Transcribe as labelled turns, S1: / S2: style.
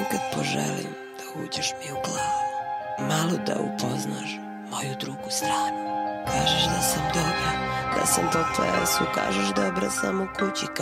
S1: kad poželim da uđeš mi u glavu, malo da upoznaš moju drugu stranu. Kažeš da sam dobra, da sam po plesu, kažeš dobra sam u kući.